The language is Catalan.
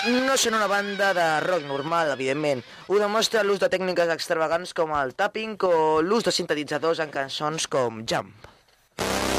no són una banda de rock normal, evidentment. Ho demostra l'ús de tècniques extravagants com el tapping o l'ús de sintetitzadors en cançons com Jump.